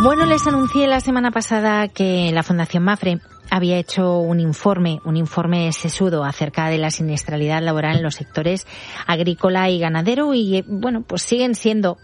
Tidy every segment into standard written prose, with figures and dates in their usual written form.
Bueno, les anuncié la semana pasada que la Fundación Mapfre había hecho un informe sesudo acerca de la siniestralidad laboral en los sectores agrícola y ganadero y, bueno, pues siguen siendo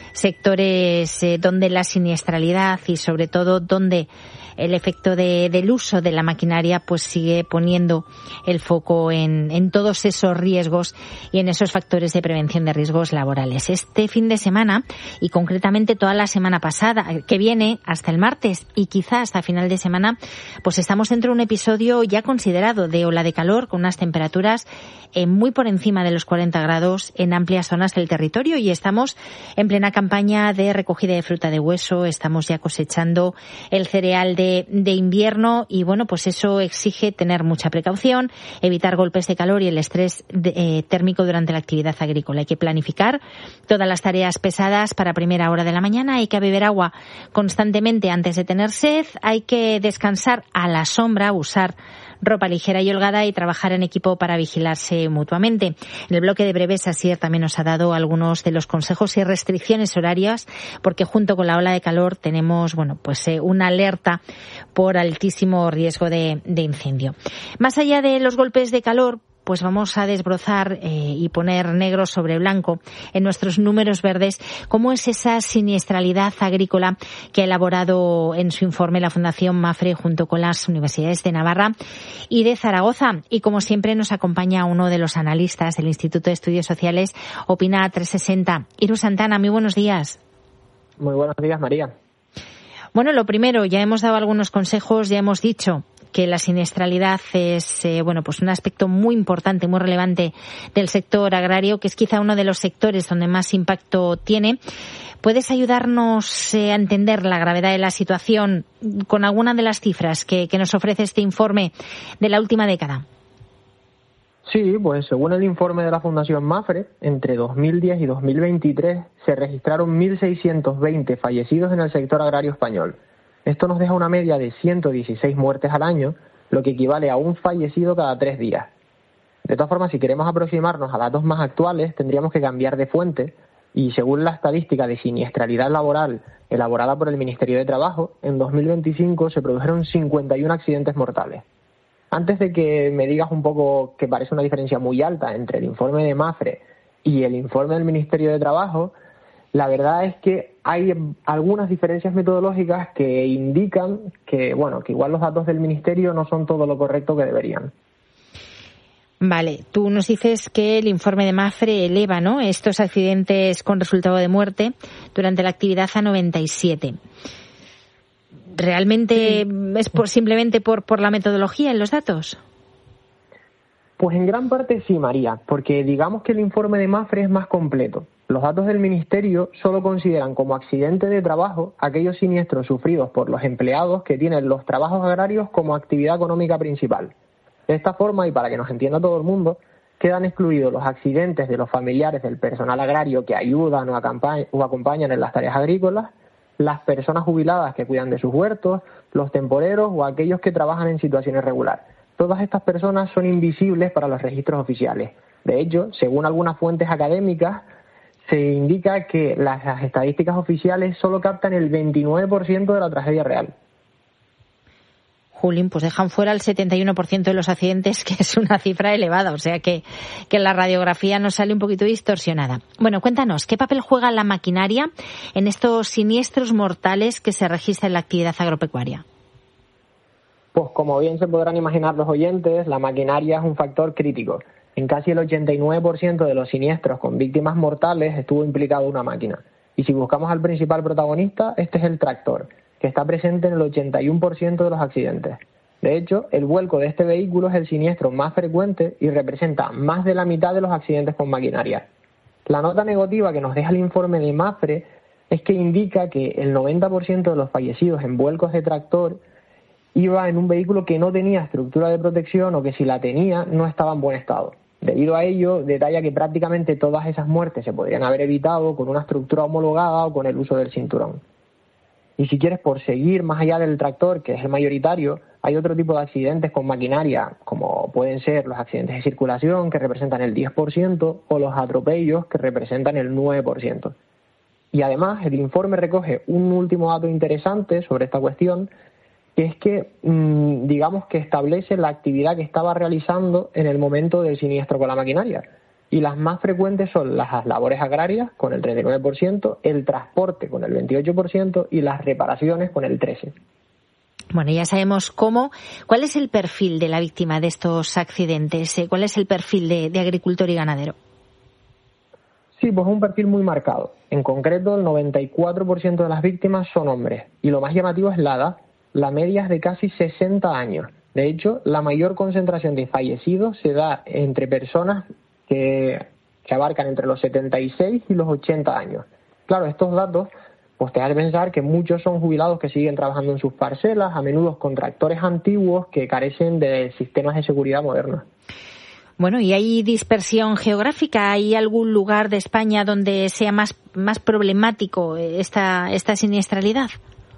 sectores donde la siniestralidad y sobre todo donde el efecto del uso de la maquinaria pues sigue poniendo el foco en todos esos riesgos y en esos factores de prevención de riesgos laborales. Este fin de semana y concretamente toda la semana pasada, que viene hasta el martes y quizá hasta final de semana, pues estamos dentro de un episodio ya considerado de ola de calor con unas temperaturas muy por encima de los 40 grados en amplias zonas del territorio y estamos en plena campaña de recogida de fruta de hueso, estamos ya cosechando el cereal de invierno y bueno, pues eso exige tener mucha precaución, evitar golpes de calor y el estrés térmico durante la actividad agrícola. Hay que planificar todas las tareas pesadas para primera hora de la mañana, hay que beber agua constantemente antes de tener sed, hay que descansar a la sombra, usar ropa ligera y holgada y trabajar en equipo para vigilarse mutuamente. En el bloque de breves, Asier también nos ha dado algunos de los consejos y restricciones horarias, porque junto con la ola de calor tenemos, bueno, pues una alerta por altísimo riesgo de incendio. Más allá de los golpes de calor, pues vamos a desbrozar y poner negro sobre blanco en nuestros números verdes cómo es esa siniestralidad agrícola que ha elaborado en su informe la Fundación Mapfre junto con las universidades de Navarra y de Zaragoza. Y como siempre nos acompaña uno de los analistas del Instituto de Estudios Sociales Opina 360. Iru Santana, muy buenos días. Muy buenos días, María. Bueno, lo primero, ya hemos dado algunos consejos, ya hemos dicho que la siniestralidad es pues un aspecto muy importante, muy relevante del sector agrario, que es quizá uno de los sectores donde más impacto tiene. ¿Puedes ayudarnos a entender la gravedad de la situación con alguna de las cifras que nos ofrece este informe de la última década? Sí, pues según el informe de la Fundación Mapfre, entre 2010 y 2023 se registraron 1.620 fallecidos en el sector agrario español. Esto nos deja una media de 116 muertes al año, lo que equivale a un fallecido cada 3 días. De todas formas, si queremos aproximarnos a datos más actuales, tendríamos que cambiar de fuente y según la estadística de siniestralidad laboral elaborada por el Ministerio de Trabajo, en 2025 se produjeron 51 accidentes mortales. Antes de que me digas un poco que parece una diferencia muy alta entre el informe de Mapfre y el informe del Ministerio de Trabajo, la verdad es que hay algunas diferencias metodológicas que indican que igual los datos del Ministerio no son todo lo correcto que deberían. Vale, tú nos dices que el informe de Mapfre eleva, ¿no?, estos accidentes con resultado de muerte durante la actividad a 97. ¿Realmente es simplemente por la metodología en los datos? Pues en gran parte sí, María, porque digamos que el informe de Mapfre es más completo. Los datos del Ministerio solo consideran como accidente de trabajo aquellos siniestros sufridos por los empleados que tienen los trabajos agrarios como actividad económica principal. De esta forma, y para que nos entienda todo el mundo, quedan excluidos los accidentes de los familiares del personal agrario que ayudan o acompañan en las tareas agrícolas, las personas jubiladas que cuidan de sus huertos, los temporeros o aquellos que trabajan en situación irregular. Todas estas personas son invisibles para los registros oficiales. De hecho, según algunas fuentes académicas, se indica que las estadísticas oficiales solo captan el 29% de la tragedia real. Julín, pues dejan fuera el 71% de los accidentes, que es una cifra elevada, o sea que la radiografía nos sale un poquito distorsionada. Bueno, cuéntanos, ¿qué papel juega la maquinaria en estos siniestros mortales que se registran en la actividad agropecuaria? Pues como bien se podrán imaginar los oyentes, la maquinaria es un factor crítico. En casi el 89% de los siniestros con víctimas mortales estuvo implicado una máquina. Y si buscamos al principal protagonista, este es el tractor, que está presente en el 81% de los accidentes. De hecho, el vuelco de este vehículo es el siniestro más frecuente y representa más de la mitad de los accidentes con maquinaria. La nota negativa que nos deja el informe de Mapfre es que indica que el 90% de los fallecidos en vuelcos de tractor iba en un vehículo que no tenía estructura de protección o que si la tenía no estaba en buen estado. Debido a ello, detalla que prácticamente todas esas muertes se podrían haber evitado con una estructura homologada o con el uso del cinturón. Y si quieres, por seguir más allá del tractor, que es el mayoritario, hay otro tipo de accidentes con maquinaria, como pueden ser los accidentes de circulación, que representan el 10%, o los atropellos, que representan el 9%. Y además el informe recoge un último dato interesante sobre esta cuestión, que es que, digamos que establece la actividad que estaba realizando en el momento del siniestro con la maquinaria. Y las más frecuentes son las labores agrarias, con el 39%, el transporte, con el 28%, y las reparaciones, con el 13%. Bueno, ya sabemos cuál es el perfil de la víctima de estos accidentes, cuál es el perfil de agricultor y ganadero. Sí, pues un perfil muy marcado. En concreto, el 94% de las víctimas son hombres. Y lo más llamativo es la edad. La media es de casi 60 años. De hecho, la mayor concentración de fallecidos se da entre personas que abarcan entre los 76 y los 80 años. Claro, estos datos pues te hacen pensar que muchos son jubilados que siguen trabajando en sus parcelas, a menudo con tractores antiguos que carecen de sistemas de seguridad modernos. Bueno, ¿y hay dispersión geográfica? ¿Hay algún lugar de España donde sea más problemático esta siniestralidad?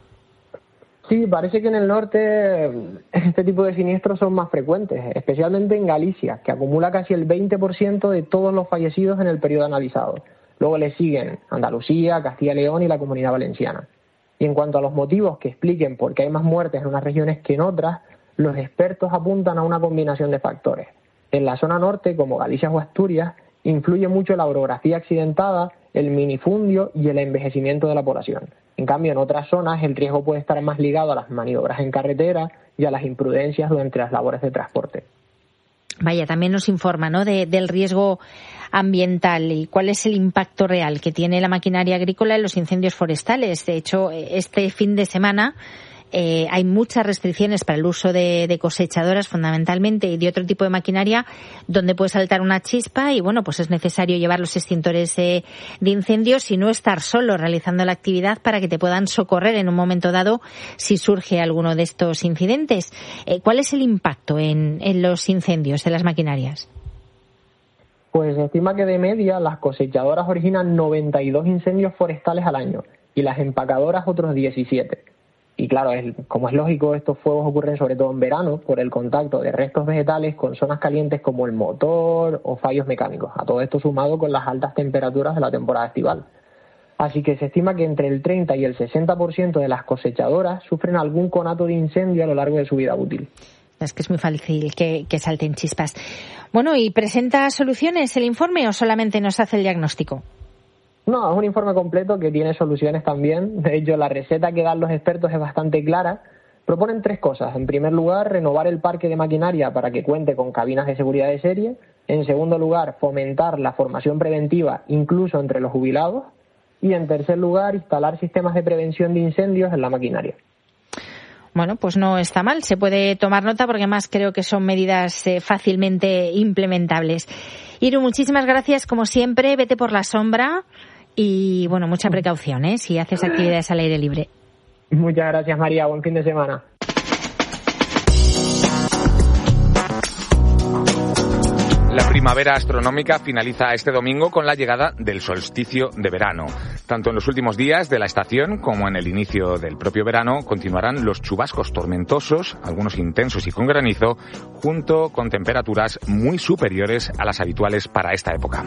Sí, parece que en el norte este tipo de siniestros son más frecuentes, especialmente en Galicia, que acumula casi el 20% de todos los fallecidos en el periodo analizado. Luego le siguen Andalucía, Castilla y León y la Comunidad Valenciana. Y en cuanto a los motivos que expliquen por qué hay más muertes en unas regiones que en otras, los expertos apuntan a una combinación de factores. En la zona norte, como Galicia o Asturias, influye mucho la orografía accidentada, el minifundio y el envejecimiento de la población. En cambio, en otras zonas el riesgo puede estar más ligado a las maniobras en carretera y a las imprudencias durante las labores de transporte. Vaya, también nos informa, ¿no?, del riesgo ambiental y cuál es el impacto real que tiene la maquinaria agrícola en los incendios forestales. De hecho, este fin de semana hay muchas restricciones para el uso de cosechadoras fundamentalmente y de otro tipo de maquinaria donde puede saltar una chispa y bueno, pues es necesario llevar los extintores de incendios y no estar solo realizando la actividad para que te puedan socorrer en un momento dado si surge alguno de estos incidentes. ¿Cuál es el impacto en los incendios de las maquinarias? Pues se estima que de media las cosechadoras originan 92 incendios forestales al año y las empacadoras otros 17. Y claro, como es lógico, estos fuegos ocurren sobre todo en verano por el contacto de restos vegetales con zonas calientes como el motor o fallos mecánicos. A todo esto sumado con las altas temperaturas de la temporada estival. Así que se estima que entre el 30 y el 60% de las cosechadoras sufren algún conato de incendio a lo largo de su vida útil. Es que es muy fácil que salten chispas. Bueno, ¿y presenta soluciones el informe o solamente nos hace el diagnóstico? No, es un informe completo que tiene soluciones también. De hecho, la receta que dan los expertos es bastante clara. Proponen 3 cosas. En primer lugar, renovar el parque de maquinaria para que cuente con cabinas de seguridad de serie. En segundo lugar, fomentar la formación preventiva incluso entre los jubilados. Y en tercer lugar, instalar sistemas de prevención de incendios en la maquinaria. Bueno, pues no está mal. Se puede tomar nota porque además creo que son medidas fácilmente implementables. Iru, muchísimas gracias como siempre. Vete por la sombra. Y, bueno, mucha precaución, si haces actividades al aire libre. Muchas gracias, María. Buen fin de semana. La primavera astronómica finaliza este domingo con la llegada del solsticio de verano. Tanto en los últimos días de la estación como en el inicio del propio verano continuarán los chubascos tormentosos, algunos intensos y con granizo, junto con temperaturas muy superiores a las habituales para esta época.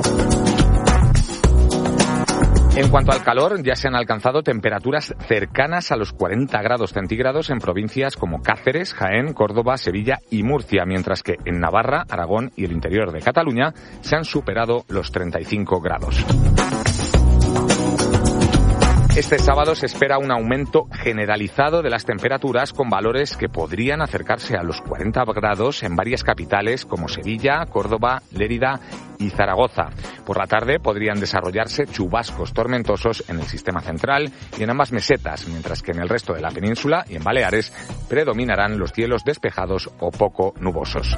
En cuanto al calor, ya se han alcanzado temperaturas cercanas a los 40 grados centígrados en provincias como Cáceres, Jaén, Córdoba, Sevilla y Murcia, mientras que en Navarra, Aragón y el interior de Cataluña se han superado los 35 grados. Este sábado se espera un aumento generalizado de las temperaturas con valores que podrían acercarse a los 40 grados en varias capitales como Sevilla, Córdoba, Lérida y Zaragoza. Por la tarde podrían desarrollarse chubascos tormentosos en el sistema central y en ambas mesetas, mientras que en el resto de la península y en Baleares predominarán los cielos despejados o poco nubosos.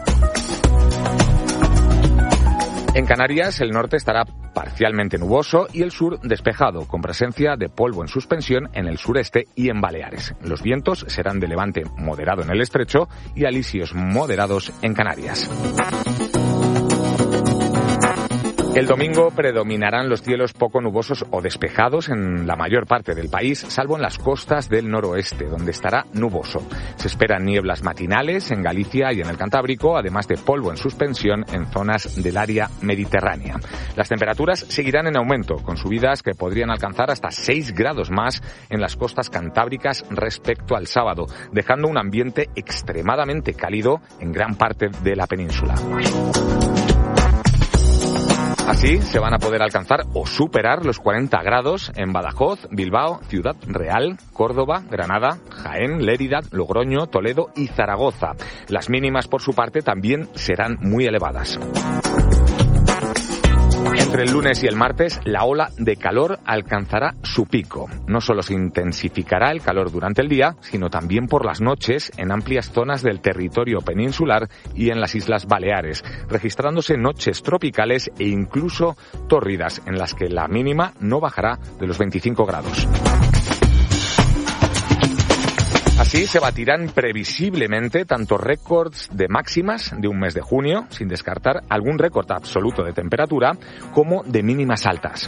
En Canarias, el norte estará parcialmente nuboso y el sur despejado, con presencia de polvo en suspensión en el sureste y en Baleares. Los vientos serán de levante moderado en el estrecho y alisios moderados en Canarias. El domingo predominarán los cielos poco nubosos o despejados en la mayor parte del país, salvo en las costas del noroeste, donde estará nuboso. Se esperan nieblas matinales en Galicia y en el Cantábrico, además de polvo en suspensión en zonas del área mediterránea. Las temperaturas seguirán en aumento, con subidas que podrían alcanzar hasta 6 grados más en las costas cantábricas respecto al sábado, dejando un ambiente extremadamente cálido en gran parte de la península. Así se van a poder alcanzar o superar los 40 grados en Badajoz, Bilbao, Ciudad Real, Córdoba, Granada, Jaén, Lérida, Logroño, Toledo y Zaragoza. Las mínimas, por su parte, también serán muy elevadas. Entre el lunes y el martes, la ola de calor alcanzará su pico. No solo se intensificará el calor durante el día, sino también por las noches en amplias zonas del territorio peninsular y en las Islas Baleares, registrándose noches tropicales e incluso tórridas, en las que la mínima no bajará de los 25 grados. Así se batirán previsiblemente tanto récords de máximas de un mes de junio, sin descartar algún récord absoluto de temperatura, como de mínimas altas.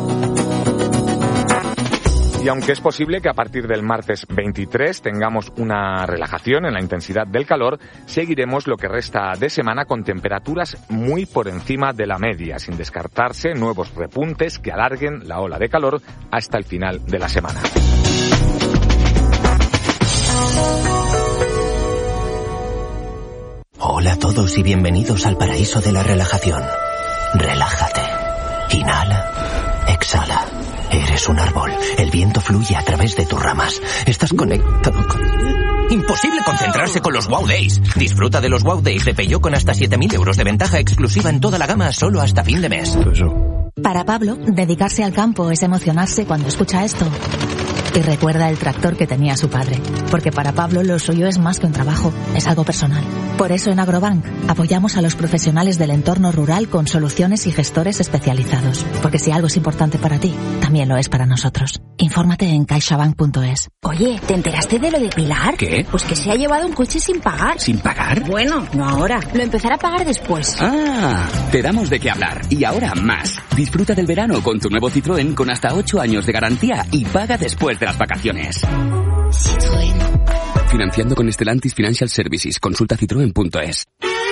Y aunque es posible que a partir del martes 23 tengamos una relajación en la intensidad del calor, seguiremos lo que resta de semana con temperaturas muy por encima de la media, sin descartarse nuevos repuntes que alarguen la ola de calor hasta el final de la semana. Hola a todos y bienvenidos al paraíso de la relajación. Relájate. Inhala. Exhala. Eres un árbol. El viento fluye a través de tus ramas. Estás conectado con... Imposible concentrarse con los Wow Days. Disfruta de los Wow Days de Peugeot con hasta 7.000 euros de ventaja exclusiva en toda la gama solo hasta fin de mes. Para Pablo, dedicarse al campo es emocionarse cuando escucha esto. Y recuerda el tractor que tenía su padre. Porque para Pablo lo suyo es más que un trabajo, es algo personal. Por eso en Agrobank apoyamos a los profesionales del entorno rural con soluciones y gestores especializados. Porque si algo es importante para ti, también lo es para nosotros. Infórmate en caixabank.es. Oye, ¿te enteraste de lo de Pilar? ¿Qué? Pues que se ha llevado un coche sin pagar. ¿Sin pagar? Bueno, no ahora. Lo empezará a pagar después. Ah, te damos de qué hablar. Y ahora más. Disfruta del verano con tu nuevo Citroën con hasta 8 años de garantía y paga después de las vacaciones. Citroën. Financiando con Stellantis Financial Services. Consulta citroen.es.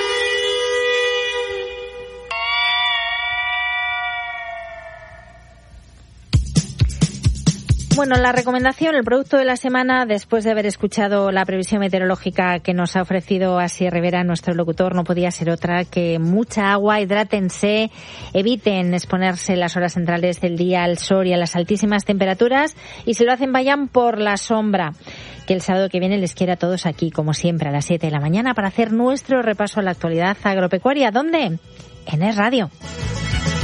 Bueno, la recomendación, el producto de la semana, después de haber escuchado la previsión meteorológica que nos ha ofrecido Asier Rivera, nuestro locutor, no podía ser otra que mucha agua, hidrátense, eviten exponerse las horas centrales del día al sol y a las altísimas temperaturas, y si lo hacen vayan por la sombra. Que el sábado que viene les quiera a todos aquí, como siempre, a las 7 de la mañana para hacer nuestro repaso a la actualidad agropecuaria. ¿Dónde? En Es Radio.